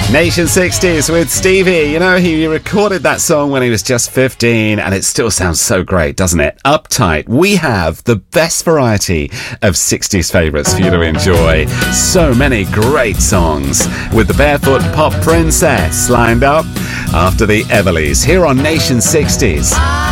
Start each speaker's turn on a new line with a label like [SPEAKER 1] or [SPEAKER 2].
[SPEAKER 1] Nation 60s with Stevie. You know, he recorded that song when he was just 15 and it still sounds so great, doesn't it? Uptight. We have the best variety of 60s favourites for you to enjoy. So many great songs with the Barefoot Pop Princess lined up after the Everlys here on Nation 60s.